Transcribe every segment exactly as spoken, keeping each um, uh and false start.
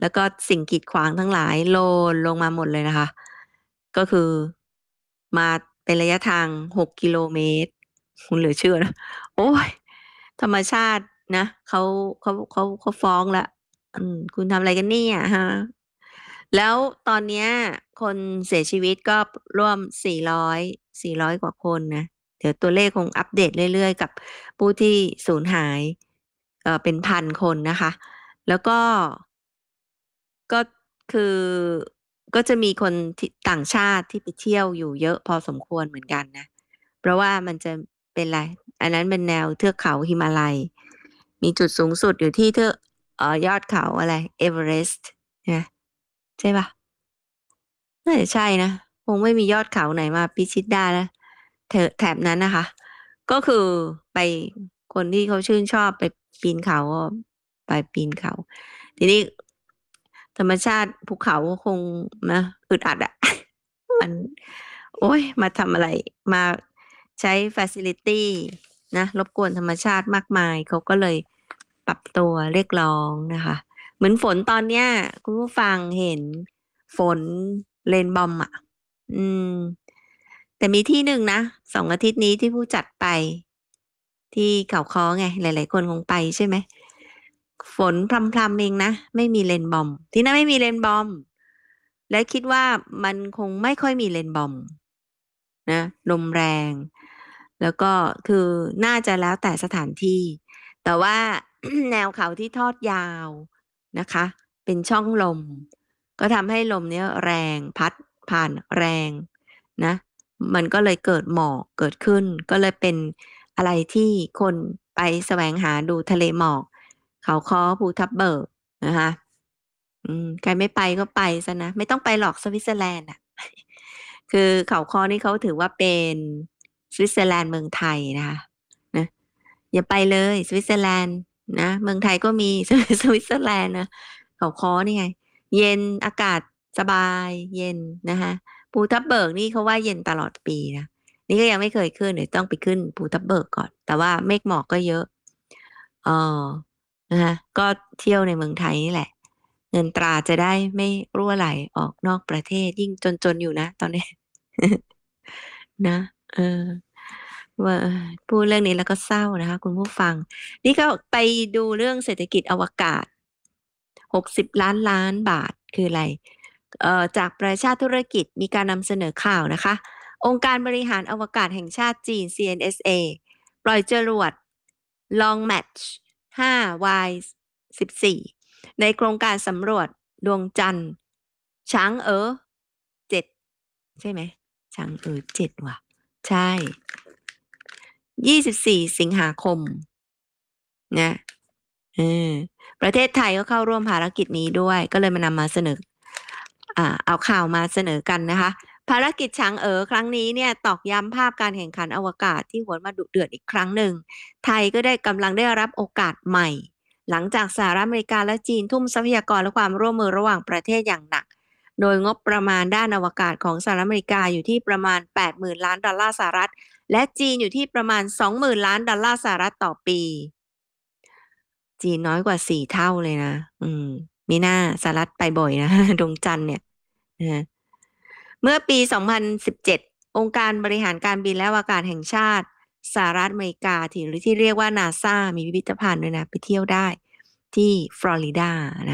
แล้วก็สิ่งกีดขวางทั้งหลายโลนลงมาหมดเลยนะคะ ก็คือมาเป็นระยะทางหกกิโลเมตรคุณเหลือเชื่อนะโอ้ยธรรมชาตินะเขาเขาเขาเขาฟ้องละอืมคุณทำอะไรกันเนี่ยฮะแล้วตอนเนี้ยคนเสียชีวิตก็ร่วมสี่ร้อยสี่ร้อยกว่าคนนะเดี๋ยวตัวเลขคงอัปเดตเรื่อยๆกับผู้ที่สูญหายเอ่อเป็นพันคนนะคะ แล้วก็ก็คือก็จะมีคนที่ต่างชาติที่ไปเที่ยวอยู่เยอะพอสมควรเหมือนกันนะเพราะว่ามันจะเป็นอะไรอันนั้นเป็นแนวเทือกเขาหิมาลัยมีจุดสูงสุดอยู่ที่เทือกเอ่อยอดเขาอะไรเอเวอเรสต์นะใช่ปะน่าจะใช่นะคงไม่มียอดเขาไหนมาพิชิตได้แล้วเถอะแถบนั้นนะคะก็คือไปคนที่เขาชื่นชอบไปปีนเขาก็ไปปีนเขาทีนี้ ธรรมชาติภูเขาก็คงนะอึดอัดอะมันโอ้ยมาทำอะไรมาใช้ facility นะรบกวนธรรมชาติมากมายเขาก็เลยปรับตัวเรียกร้องนะคะเหมือนฝนตอนเนี้ยคุณผู้ฟังเห็นฝนเรนบอมอ่ะอืมแต่มีที่หนึ่งนะสองอาทิตย์นี้ที่ผู้จัดไปที่เขาค้อไงหลายๆคนคงไปใช่ไหมฝนพรำๆเองนะไม่มีเรนบอมที่นั่นไม่มีเรนบอมและคิดว่ามันคงไม่ค่อยมีเรนบอม นะลมแรงแล้วก็คือน่าจะแล้วแต่สถานที่แต่ว่าแนวเขาที่ทอดยาวนะคะเป็นช่องลมก็ทำให้ลมเนี้ยแรงพัดผ่านแรงนะมันก็เลยเกิดหมอกเกิดขึ้นก็เลยเป็นอะไรที่คนไปแสวงหาดูทะเลหมอกเขาค้อภูทับเบิกนะคะอืมใครไม่ไปก็ไปซะนะไม่ต้องไปหรอกสวิตเซอร์แลนด์อ่ะ คือเขาค้อนี่เขาถือว่าเป็นสวิตเซอร์แลนด์เมืองไทยนะคะนะอย่าไปเลยสวิตเซอร์แลนด์นะเมืองไทยก็มีสวิตเซอร์แลนด์นะเขาค้อนี่ไงเย็นอากาศสบายเย็นนะคะภูทับเบิกนี่เขาว่าเย็นตลอดปีนะนี่ก็ยังไม่เคยขึ้นเดี๋ยวต้องไปขึ้นภูทับเบิกก่อนแต่ว่าเมฆหมอกก็เยอะเออนะคะก็เที่ยวในเมืองไทยนี่แหละเงินตราจะได้ไม่รั่วไหลออกนอกประเทศยิ่งจนๆอยู่นะตอนนี้ นะเออว่าพูดเรื่องนี้แล้วก็เศร้านะคะคุณผู้ฟังนี่ก็ไปดูเรื่องเศรษฐกิจอวกาศหกสิบล้านล้านบาทคืออะไรเอ่อจากประชาธุรกิจมีการนำเสนอข่าวนะคะองค์การบริหารอวกาศแห่งชาติจีน ซี เอ็น เอส เอ ปล่อยจรวด Long March ห้า วาย สิบสี่ในโครงการสำรวจดวงจันทร์ช้างเอ๋อเจ็ดใช่ไหม ช้างเอ๋อเจ็ดว่ะ ใช่ ยี่สิบสี่สิงหาคมนะเออประเทศไทยก็เข้าร่วมภารกิจนี้ด้วย ก็เลยมานำมาเสนออ่าเอาข่าวมาเสนอกันนะคะ ภารกิจช้างเอ๋อครั้งนี้เนี่ยตอกย้ำภาพการแข่งขันอวกาศที่หวนมาดุเดือดอีกครั้งหนึ่ง ไทยก็ได้กำลังได้รับโอกาสใหม่ หลังจากสหรัฐอเมริกาและจีนทุ่มทรัพยากรและความร่วมมือระหว่างประเทศอย่างหนัก โดยงบประมาณด้านอวกาศของสหรัฐอเมริกาอยู่ที่ประมาณแปดหมื่นล้านดอลลาร์สหรัฐและจีนอยู่ที่ประมาณสองหมื่นล้านดอลลาร์สหรัฐต่อปี จีนน้อยกว่าสี่เท่าเลยนะ อืมมีหน้าสหรัฐไปบ่อยนะดวงจันทร์เนี่ยนะเมื่อปี สองพันสิบเจ็ด องค์การบริหารการบินและอวกาศแห่งชาติสหรัฐอเมริกาที่หรือที่เรียกว่านาซามีพิพิธภัณฑ์ด้วยนะ ไปเที่ยวได้ที่ฟลอริดานะ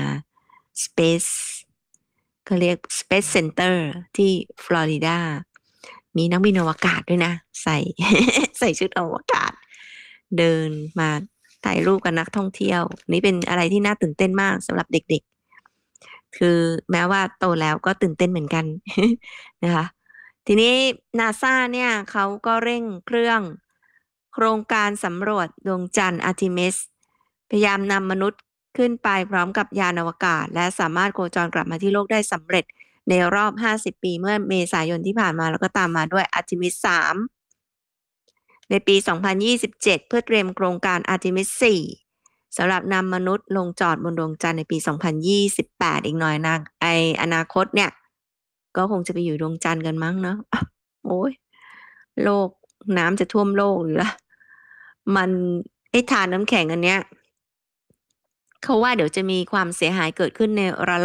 Space เขาเรียก Space Center ที่ฟลอริดา มีนักบินอวกาศด้วยนะ ใส่ ใส่ชุดอวกาศ เดินมาถ่ายรูปกับนักท่องเที่ยว นี่เป็นอะไรที่น่าตื่นเต้นมากสำหรับเด็กๆ คือแม้ว่าโตแล้วก็ตื่นเต้นเหมือนกัน นะคะ ทีนี้นาซาเนี่ยเขาก็เร่งเครื่องโครงการสำรวจดวงจันทร์อาร์ทิมิสพยายามนำมนุษย์ขึ้นไปพร้อมกับยานอวกาศ และสามารถโคจรกลับมาที่โลกได้สำเร็จในรอบห้าสิบปีเมื่อเมษายนที่ผ่านมาแล้วก็ตามมาด้วยอาร์ทิมิสสามในปี สองพันยี่สิบเจ็ด เพื่อเตรียมโครงการอาร์ทิมิสสี่สำหรับนำมนุษย์ลงจอดบนดวงจันทร์ในปี สองพันยี่สิบแปด อีกหน่อยนะไออนาคตเนี่ยก็คงจะไปอยู่ดวงจันทร์กันมั้งเนาะโอ้ยโลกน้ำจะท่วมโลกหรือละมันไอ้ทานน้ำแข็งอันเนี้ยเขาว่าเดี๋ยวจะมีความเสียหายเกิดขึ้นในระ